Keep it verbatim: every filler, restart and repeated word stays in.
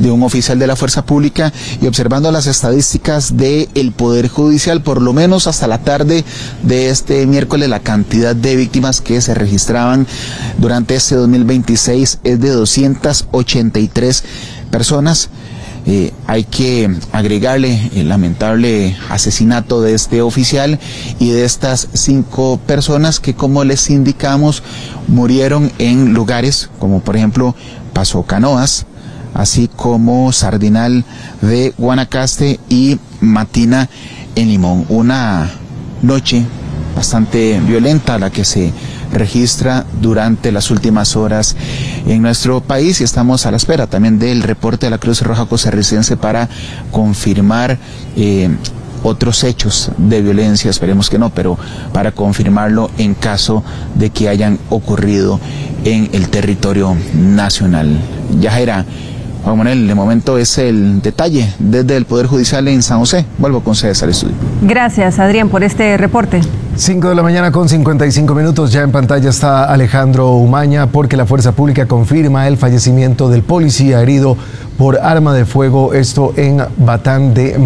de un oficial de la fuerza pública, y observando las estadísticas del Poder Judicial, por lo menos hasta la tarde de este miércoles, la cantidad de víctimas que se registraban durante este dos mil veintiséis es de doscientas ochenta y tres personas. Eh, hay que agregarle el lamentable asesinato de este oficial y de estas cinco personas que, como les indicamos, murieron en lugares como por ejemplo Paso Canoas, así como Sardinal de Guanacaste y Matina en Limón. Una noche bastante violenta la que se registra durante las últimas horas en nuestro país, y estamos a la espera también del reporte de la Cruz Roja Costarricense para confirmar eh, otros hechos de violencia. Esperemos que no, pero para confirmarlo en caso de que hayan ocurrido en el territorio nacional. Yajaira, Juan Manuel, de momento es el detalle desde el Poder Judicial en San José. Vuelvo con ustedes al estudio. Gracias, Adrián, por este reporte. cinco de la mañana con cincuenta y cinco minutos. Ya en pantalla está Alejandro Umaña, porque la Fuerza Pública confirma el fallecimiento del policía herido por arma de fuego, esto en Batán de